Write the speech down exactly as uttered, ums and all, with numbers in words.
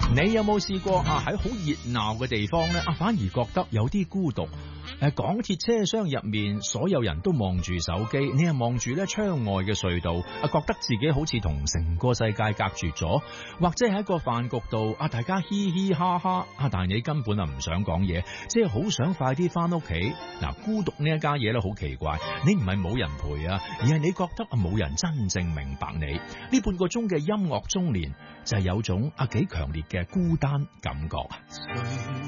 你有冇試過啊？喺好熱鬧嘅地方呢，啊，反而覺得有啲孤獨。誒，港鐵車廂入面，所有人都望住手機，你係望住咧窗外嘅隧道，啊，覺得自己好似同成個世界隔絕咗。或者喺一個飯局度，啊，大家嘻嘻哈哈，啊，但係你根本啊唔想講嘢，即係好想快啲翻屋企。嗱，孤獨呢一家嘢咧好奇怪，你唔係冇人陪啊，而係你覺得啊冇人真正明白你。呢半個鐘嘅音樂中年就係有種啊幾強烈嘅孤單感覺啊。